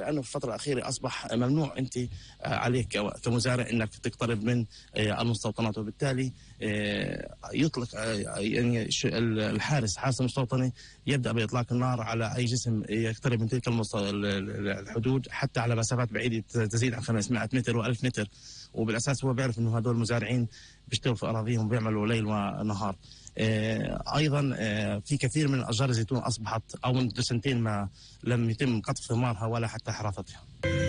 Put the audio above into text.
لأنه في الفترة الأخيرة أصبح ممنوع أنت عليك كمزارع أنك تقترب من المستوطنات، وبالتالي يطلق يعني حارس المستوطنة يبدأ بإطلاق النار على أي جسم يقترب من تلك الحدود، حتى على مسافات بعيدة تزيد عن 500 متر و1000 متر. وبالأساس هو بيعرف أنه هدول المزارعين بيشتغلوا في أراضيهم بيعملوا ليل ونهار. أيضا في كثير من أشجار الزيتون أصبحت أو منذ سنتين ما لم يتم قطف ثمارها ولا حتى حراثتها.